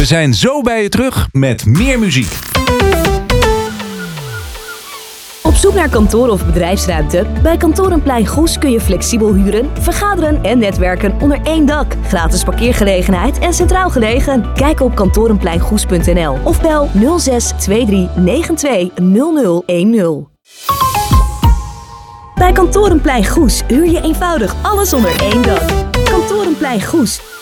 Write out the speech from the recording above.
We zijn zo bij je terug met meer muziek. Op zoek naar kantoor of bedrijfsruimte? Bij Kantorenplein Goes kun je flexibel huren, vergaderen en netwerken onder één dak. Gratis parkeergelegenheid en centraal gelegen. Kijk op kantorenpleingoes.nl of bel 06 23 92 0010. Bij Kantorenplein Goes huur je eenvoudig alles onder één dak. Kantorenplein Goes.